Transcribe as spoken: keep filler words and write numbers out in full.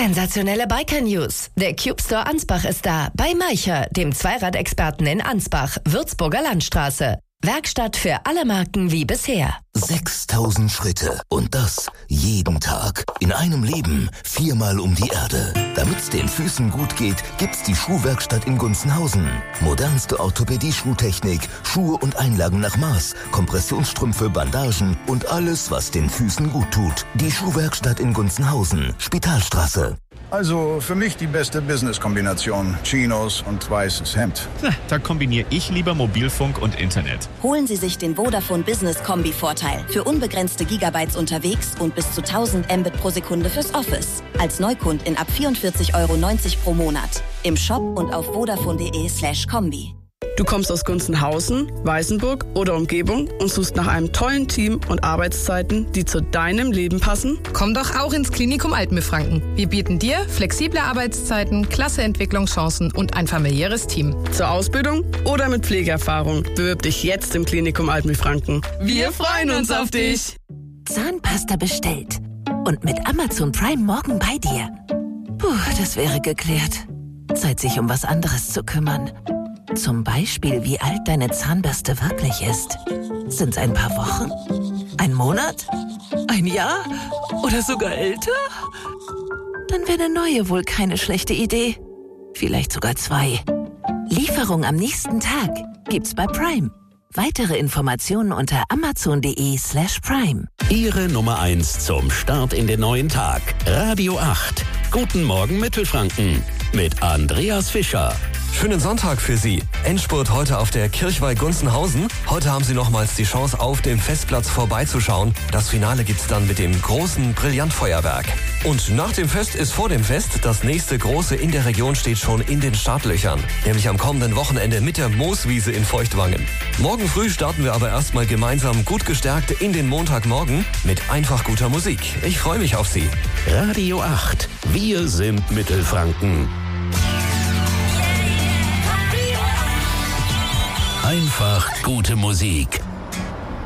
Sensationelle Biker-News. Der Cube Store Ansbach ist da. Bei Maicher, dem Zweirad-Experten in Ansbach, Würzburger Landstraße. Werkstatt für alle Marken wie bisher. sechstausend Schritte. Und das jeden Tag. In einem Leben. Viermal um die Erde. Damit's den Füßen gut geht, gibt's die Schuhwerkstatt in Gunzenhausen. Modernste Orthopädie-Schuhtechnik, Schuhe und Einlagen nach Maß, Kompressionsstrümpfe, Bandagen und alles, was den Füßen gut tut. Die Schuhwerkstatt in Gunzenhausen. Spitalstraße. Also für mich die beste Business-Kombination. Chinos und weißes Hemd. Na, da kombiniere ich lieber Mobilfunk und Internet. Holen Sie sich den Vodafone Business Kombi-Vorteil. Für unbegrenzte Gigabytes unterwegs und bis zu tausend Mbit pro Sekunde fürs Office. Als Neukundin ab vierundvierzig Euro neunzig pro Monat. Im Shop und auf vodafone.de slash Kombi. Du kommst aus Gunzenhausen, Weißenburg oder Umgebung und suchst nach einem tollen Team und Arbeitszeiten, die zu deinem Leben passen? Komm doch auch ins Klinikum Altenbefranken. Wir bieten dir flexible Arbeitszeiten, klasse Entwicklungschancen und ein familiäres Team. Zur Ausbildung oder mit Pflegeerfahrung. Bewirb dich jetzt im Klinikum Altenbefranken. Wir freuen uns auf dich. Zahnpasta bestellt. Und mit Amazon Prime morgen bei dir. Puh, das wäre geklärt. Zeit, sich um was anderes zu kümmern. Zum Beispiel, wie alt deine Zahnbürste wirklich ist. Sind's ein paar Wochen? Ein Monat? Ein Jahr? Oder sogar älter? Dann wäre eine neue wohl keine schlechte Idee. Vielleicht sogar zwei. Lieferung am nächsten Tag gibt's bei Prime. Weitere Informationen unter amazon.de slash prime. Ihre Nummer eins zum Start in den neuen Tag. Radio acht. Guten Morgen Mittelfranken. Mit Andreas Fischer. Schönen Sonntag für Sie. Endspurt heute auf der Kirchweih Gunzenhausen. Heute haben Sie nochmals die Chance, auf dem Festplatz vorbeizuschauen. Das Finale gibt's dann mit dem großen Brillantfeuerwerk. Und nach dem Fest ist vor dem Fest. Das nächste große in der Region steht schon in den Startlöchern. Nämlich am kommenden Wochenende mit der Mooswiese in Feuchtwangen. Morgen früh starten wir aber erstmal gemeinsam gut gestärkt in den Montagmorgen mit einfach guter Musik. Ich freue mich auf Sie. Radio acht. Wir sind Mittelfranken. Einfach gute Musik.